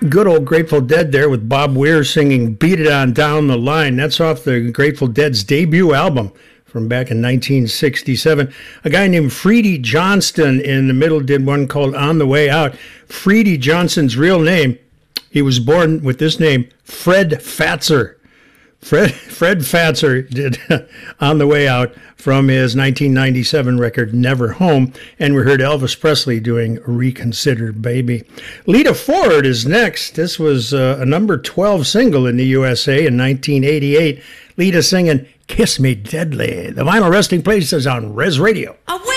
Good old Grateful Dead there with Bob Weir singing Beat It On Down the Line. That's off the Grateful Dead's debut album from back in 1967. A guy named Freedy Johnston in the middle did one called On the Way Out. Freedy Johnston's real name, he was born with this name, Fred Fatzer. Fred Fatzer did On the Way Out from his 1997 record Never Home, and we heard Elvis Presley doing Reconsider Baby. Lita Ford is next. This was a number 12 single in the USA in 1988. Lita singing Kiss Me Deadly. The Vinyl Resting Place is on Res Radio. I